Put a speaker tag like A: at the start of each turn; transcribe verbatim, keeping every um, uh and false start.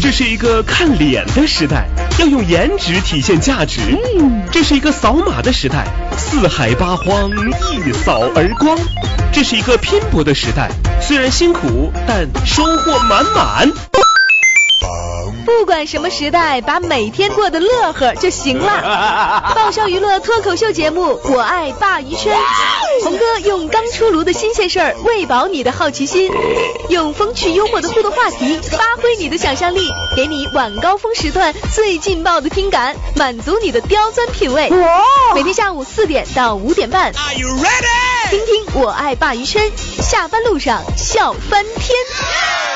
A: 这是一个看脸的时代，要用颜值体现价值。嗯，这是一个扫码的时代，四海八荒一扫而光。这是一个拼搏的时代，虽然辛苦，但收获满满。
B: 不管什么时代，把每天过得乐呵就行了。爆笑娱乐脱口秀节目《我爱鲅鱼圈》，红哥用刚出炉的新鲜事儿喂饱你的好奇心，用风趣幽默的互动话题发挥你的想象力，给你晚高峰时段最劲爆的听感，满足你的刁钻品味。每天下午四点到五点半，听听《我爱鲅鱼圈》，下班路上笑翻天。